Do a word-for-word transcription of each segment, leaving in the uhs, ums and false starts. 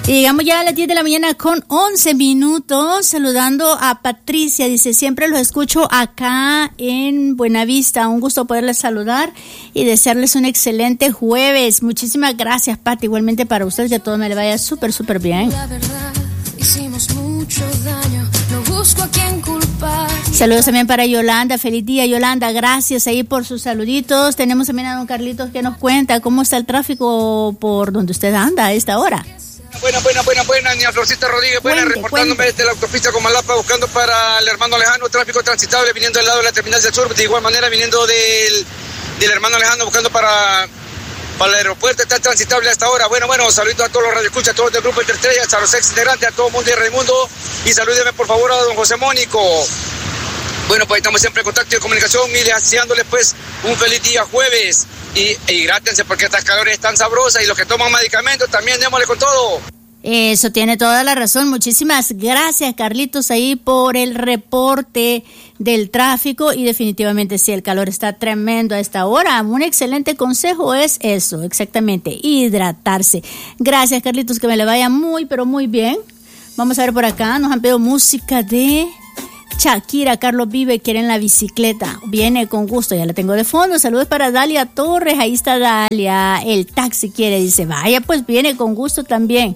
Y llegamos ya a las diez de la mañana con once minutos, saludando a Patricia, dice, siempre los escucho acá en Buenavista, un gusto poderles saludar y desearles un excelente jueves. Muchísimas gracias, Pati, igualmente para ustedes, que a todo me le vaya súper, súper bien. La verdad, hicimos mucho daño, no busco a quién culpar. Saludos también para Yolanda, feliz día Yolanda, gracias ahí por sus saluditos. Tenemos también a don Carlitos que nos cuenta cómo está el tráfico por donde usted anda a esta hora. Buena, buena, buena, buena, niña Florcita Rodríguez, buena, Cuente, reportándome cuente. desde la autopista Comalapa, buscando para el hermano Lejano, tráfico transitable, viniendo del lado de la terminal del sur, de igual manera viniendo del, del hermano Lejano, buscando para, para el aeropuerto, está transitable hasta ahora. Bueno, bueno, saludos a todos los radioescuchas, a todos del grupo Interestrellas, a los ex integrantes, a todo el mundo y Raimundo, y salúdeme por favor a don José Mónico. Bueno, pues estamos siempre en contacto y en comunicación y deseándoles pues un feliz día jueves. Y, y grátense porque estas calores están sabrosas y los que toman medicamentos también démosle con todo. Eso tiene toda la razón. Muchísimas gracias, Carlitos, ahí por el reporte del tráfico. Y definitivamente sí, el calor está tremendo a esta hora. Un excelente consejo es eso, exactamente, hidratarse. Gracias, Carlitos, que me le vaya muy, pero muy bien. Vamos a ver por acá, nos han pedido música de Shakira, Carlos Vive, quieren la bicicleta. Viene con gusto, ya la tengo de fondo. Saludos para Dalia Torres, ahí está Dalia. El taxi quiere, dice, vaya, pues viene con gusto también.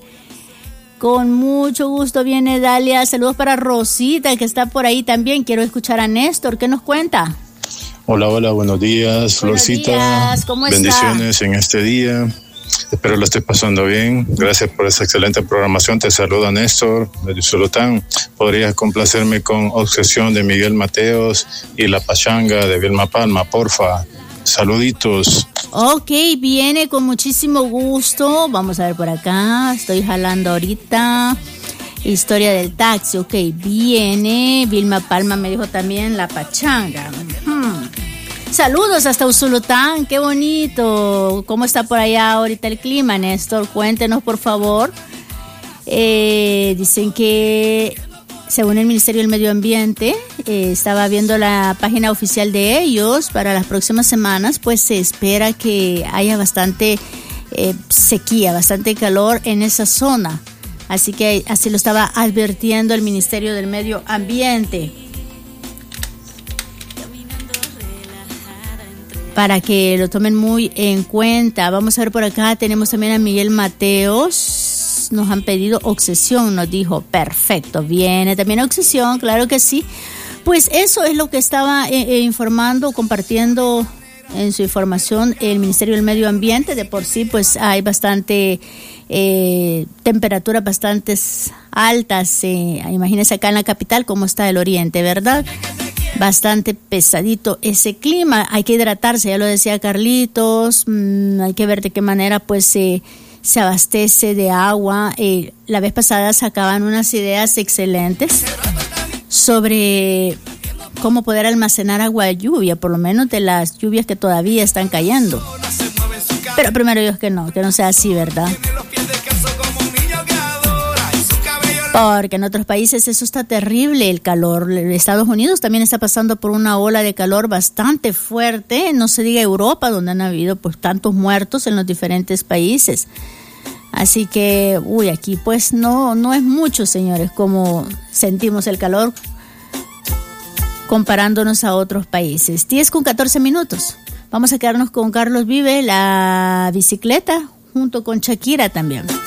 Con mucho gusto viene Dalia. Saludos para Rosita, que está por ahí también. Quiero escuchar a Néstor, ¿qué nos cuenta? Hola, hola, buenos días, Florcita. Buenos días, ¿cómo está? Bendiciones en este día. Espero lo estés pasando bien. Gracias por esa excelente programación. Te saluda Néstor de Usulután. ¿Podrías complacerme con Obsesión de Miguel Mateos y La Pachanga de Vilma Palma, porfa? Saluditos. Ok, viene con muchísimo gusto. Vamos a ver por acá. Estoy jalando ahorita. Historia del taxi. Ok, viene. Vilma Palma me dijo también La Pachanga. Hmm. Saludos hasta Usulután, qué bonito. ¿Cómo está por allá ahorita el clima, Néstor? Cuéntenos, por favor. Eh, dicen que, según el Ministerio del Medio Ambiente, eh, estaba viendo la página oficial de ellos para las próximas semanas, pues se espera que haya bastante eh, sequía, bastante calor en esa zona. Así que así lo estaba advirtiendo el Ministerio del Medio Ambiente, para que lo tomen muy en cuenta. Vamos a ver por acá, tenemos también a Miguel Mateos, nos han pedido Obsesión, nos dijo, perfecto, viene también Obsesión, claro que sí. Pues eso es lo que estaba eh, eh, informando, compartiendo en su información el Ministerio del Medio Ambiente. De por sí, pues hay bastante eh, temperaturas bastante altas, eh, imagínense acá en la capital cómo está el oriente, ¿verdad? Bastante pesadito ese clima, hay que hidratarse, ya lo decía Carlitos, mmm, hay que ver de qué manera pues se, se abastece de agua. Eh, la vez pasada sacaban unas ideas excelentes sobre cómo poder almacenar agua de lluvia, por lo menos de las lluvias que todavía están cayendo. Pero primero Dios que no, que no sea así, ¿verdad? Porque en otros países eso está terrible, el calor. Estados Unidos también está pasando por una ola de calor bastante fuerte, no se diga Europa, donde han habido pues tantos muertos en los diferentes países. Así que, uy, aquí pues no, no es mucho, señores, como sentimos el calor comparándonos a otros países. diez con catorce minutos. Vamos a quedarnos con Carlos Vive, La Bicicleta, junto con Shakira también.